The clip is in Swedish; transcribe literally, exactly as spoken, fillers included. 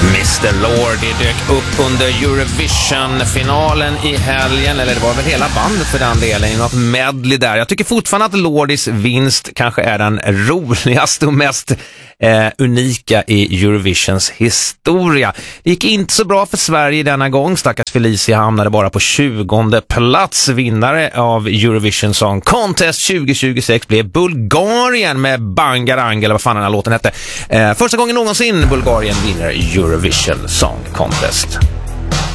mister Lordi dök upp under Eurovision-finalen i helgen, eller det var väl hela bandet för den delen, i något medley där. Jag tycker fortfarande att Lordis vinst kanske är den roligaste och mest eh, unika i Eurovisions historia. Det gick inte så bra för Sverige denna gång. Stackars Felicia hamnade bara på tjugonde plats. Vinnare av Eurovision Song Contest tjugo tjugosex blev Bulgarien med Bangarang, eller vad fan den här låten hette. Eh, första gången någonsin Bulgarien vinner Eurovision Song Contest.